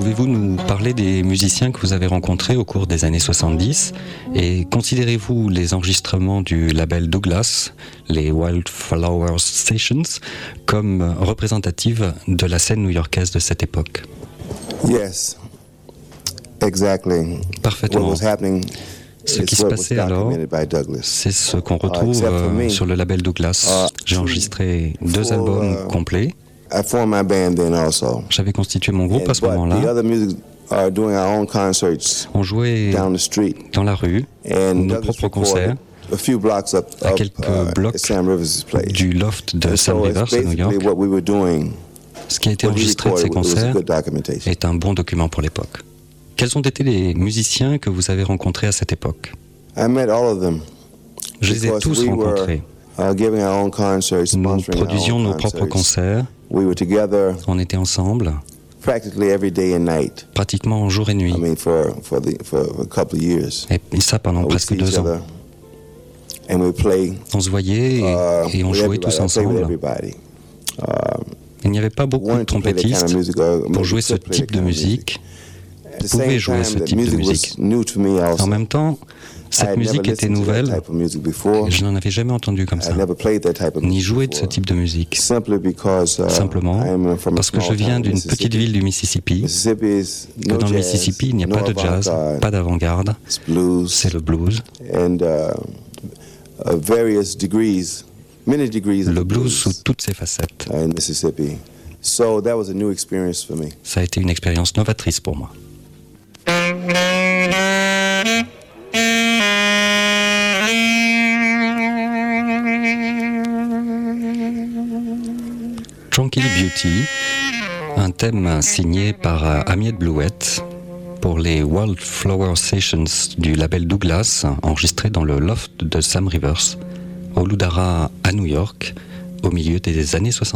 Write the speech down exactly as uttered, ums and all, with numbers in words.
Pouvez-vous nous parler des musiciens que vous avez rencontrés au cours des années soixante-dix et considérez-vous les enregistrements du label Douglas, les Wildflower Sessions, comme représentatives de la scène new-yorkaise de cette époque? Yes, exactly. Parfaitement. What was happening Ce qui se passait alors, c'est ce qu'on retrouve euh, sur le label Douglas. J'ai enregistré deux albums complets. J'avais constitué mon groupe à ce moment-là. On jouait dans la rue, nos propres concerts, à quelques blocs du loft de Sam Rivers à New York. Ce qui a été enregistré de ces concerts est un bon document pour l'époque. Quels ont été les musiciens que vous avez rencontrés à cette époque? Je les ai tous rencontrés. Nous produisions nos propres concerts. On était ensemble, pratiquement jour et nuit. Et ça pendant presque deux ans. On se voyait et, et on jouait tous ensemble. Il n'y avait pas beaucoup de trompettistes pour jouer ce type de musique. Ils pouvaient jouer ce type de musique. En même temps, cette musique était nouvelle et je n'en avais jamais entendu comme ça, ni joué de ce type de musique. Simplement parce que je viens d'une petite ville du Mississippi, que dans le Mississippi, il n'y a pas de jazz, pas d'avant-garde, c'est le blues. Le blues sous toutes ses facettes. Ça a été une expérience novatrice pour moi. Tranquil Beauty, un thème signé par Amiette Blouette pour les Wildflower Sessions du label Douglas, enregistré dans le loft de Sam Rivers, au Ludara à New York, au milieu des années soixante-dix.